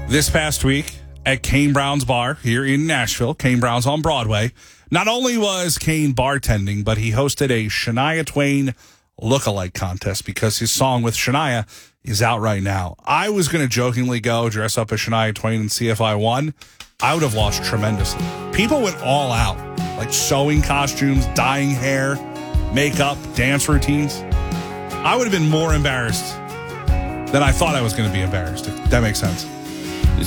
This past week at Kane Brown's Bar here in Nashville, Kane Brown's on Broadway, not only was Kane bartending, but he hosted a Shania Twain lookalike contest because his song with Shania is out right now. I was going to jokingly go dress up as Shania Twain and see if I won. I would have lost tremendously. People went all out, like sewing costumes, dyeing hair, makeup, dance routines. I would have been more embarrassed than I thought I was going to be embarrassed, if that makes sense.